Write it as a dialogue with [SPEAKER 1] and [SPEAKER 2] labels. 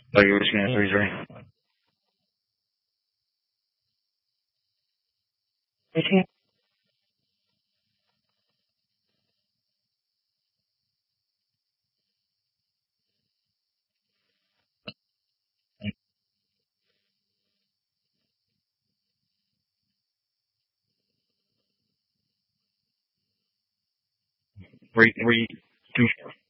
[SPEAKER 1] Oh, you were just gonna answer, he's ready. Were you too?